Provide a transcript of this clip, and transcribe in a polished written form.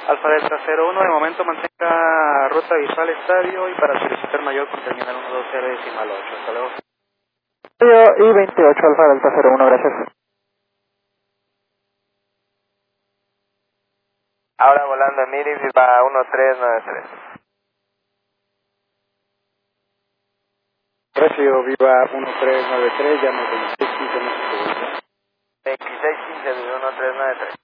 Alfa Delta 01, de momento mantenga ruta visual estadio y para solicitar mayor con terminal 120.8. Hasta luego. Y 28 Alfa Delta 01, gracias. Ahora volando en Miris, Viva 1393. Recibo Viva 1393, llamo 2615, no se preocupe. 2615 de 1393.